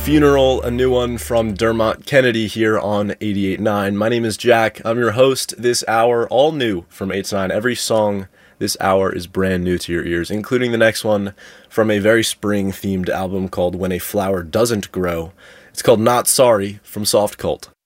Funeral, a new one from Dermot Kennedy here on 88.9. My name is Jack. I'm your host this hour, all new from 8 to 9. Every song this hour is brand new to your ears, including the next one from a very spring-themed album called When a Flower Doesn't Grow. It's called Not Sorry from Soft Cult.